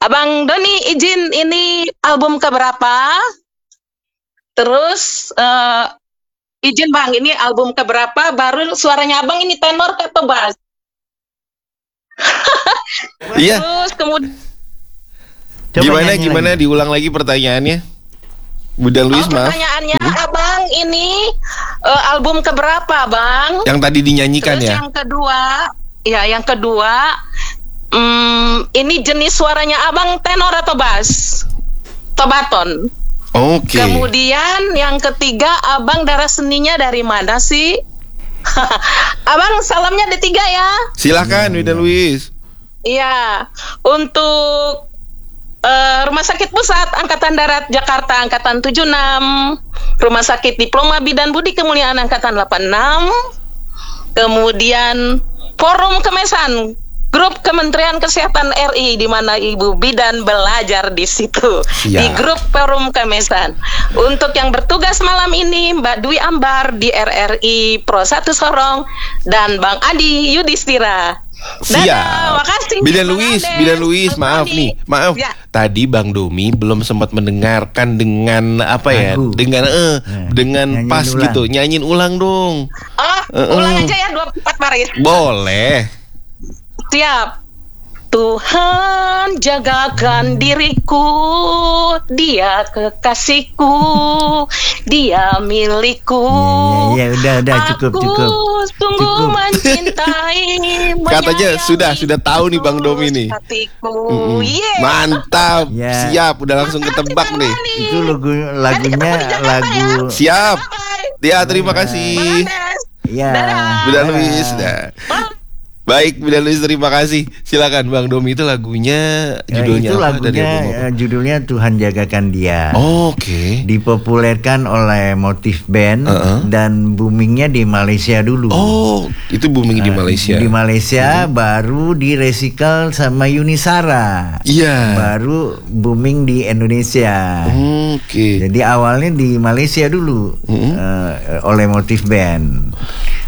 Abang Doni izin, ini album keberapa? Terus izin Bang, ini album keberapa? Baru suaranya Abang ini tenor atau bass? Iya. Terus kemudian Gimana diulang lagi pertanyaannya? Bunda Luis, maaf. Pertanyaannya Abang ini album keberapa Bang? Yang tadi dinyanyikan. Terus ya? yang kedua, ini jenis suaranya Abang tenor atau bass? Atau baton? Oke. Kemudian yang ketiga, Abang darah seninya dari mana sih? Abang salamnya ada 3 ya. Silakan Bunda Luis. Iya, untuk Rumah Sakit Pusat Angkatan Darat Jakarta Angkatan 76, Rumah Sakit Diploma Bidan Budi Kemuliaan Angkatan 86, kemudian Forum Kemesan, grup Kementerian Kesehatan RI, di mana Ibu Bidan belajar di situ. Ya. Di grup Forum Kemesan. Untuk yang bertugas malam ini, Mbak Dwi Ambar di RRI Pro 1 Sorong dan Bang Adi Yudhistira. Siap. Makasih. Bidan Luis, maaf nih. Maaf. Ya. Tadi Bang Domi belum sempat mendengarkan dengan apa ya? Lagu. Dengan pas ulang. gitu. Nyanyiin ulang dong. Ulang aja ya 24 baris. Boleh. Siap. Tuhan jagakan diriku, Dia kekasihku, Dia milikku. Udah cukup. Aku sungguh mencintai. Katanya sudah tahu nih Bang Domi nih. Hatiku. Mantap. Ya. Siap, udah langsung ketebak nih. Itu lagunya lagu. Siap. Ya, terima kasih. Ya. Bunda Luis. Baik, Bunda Luis, terima kasih. Silakan Bang Domi, itu lagunya judulnya itu apa? judulnya Tuhan Jagakan Dia. Oke. Dipopulerkan oleh Motif Band dan boomingnya di Malaysia dulu. Oh, itu booming di Malaysia. Di Malaysia baru direcycle sama Yunisara. Iya. Baru booming di Indonesia. Oke. Jadi awalnya di Malaysia dulu oleh Motif Band.